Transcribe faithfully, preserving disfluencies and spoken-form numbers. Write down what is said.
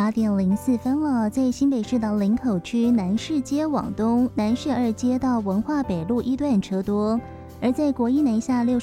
八点零四分了，在新北市的林口区南市街往东，南市二街到文化北路一段车多，而在国一南下六